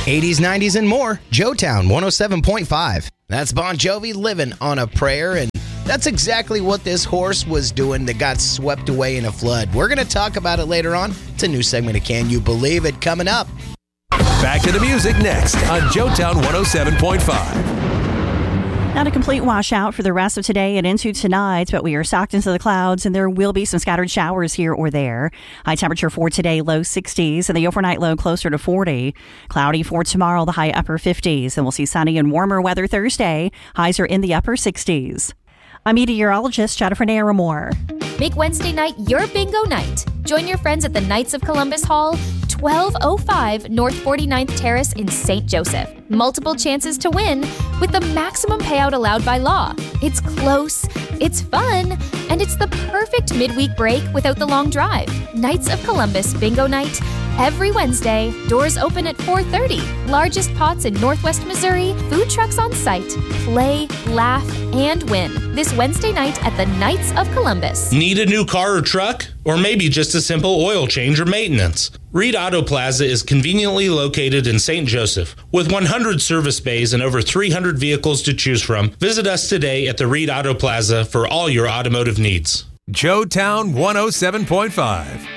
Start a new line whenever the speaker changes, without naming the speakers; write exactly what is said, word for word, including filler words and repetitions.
eighties, nineties, and more. Joetown one oh seven point five. That's Bon Jovi, Living on a Prayer, and that's exactly what this horse was doing that got swept away in a flood. We're going to talk about it later on. It's a new segment of Can You Believe It coming up.
Back to the music next on Joetown one oh seven point five.
Not a complete washout for the rest of today and into tonight, but we are socked into the clouds and there will be some scattered showers here or there. High temperature for today, low sixties, and the overnight low closer to forty. Cloudy for tomorrow, the high upper fifties, and we'll see sunny and warmer weather Thursday. Highs are in the upper sixties. I'm meteorologist Jennifer Naramore.
Make Wednesday night your bingo night. Join your friends at the Knights of Columbus Hall, twelve oh five North forty-ninth Terrace in Saint Joseph. Multiple chances to win with the maximum payout allowed by law. It's close, it's fun, and it's the perfect midweek break without the long drive. Knights of Columbus Bingo Night, every Wednesday. Doors open at four thirty. Largest pots in Northwest Missouri. Food trucks on site. Play, laugh, and win. This Wednesday night at the Knights of Columbus.
Need a new car or truck? Or maybe just a simple oil change or maintenance? Reed Auto Plaza is conveniently located in Saint Joseph. With one hundred service bays and over three hundred vehicles to choose from, visit us today at the Reed Auto Plaza for all your automotive needs.
Joetown one oh seven point five.